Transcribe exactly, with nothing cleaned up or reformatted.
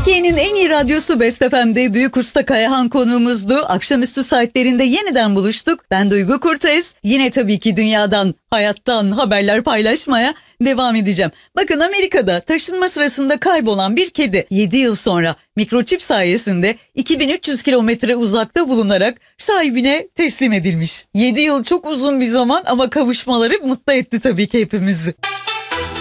Türkiye'nin en iyi radyosu Best F M'de Büyük Usta Kayahan konuğumuzdu. Akşamüstü saatlerinde yeniden buluştuk. Ben Duygu Kurtez. Yine tabii ki dünyadan, hayattan haberler paylaşmaya devam edeceğim. Bakın, Amerika'da taşınma sırasında kaybolan bir kedi yedi yıl sonra mikroçip sayesinde iki bin üç yüz kilometre uzakta bulunarak sahibine teslim edilmiş. yedi yıl çok uzun bir zaman ama kavuşmaları mutlu etti tabii ki hepimizi.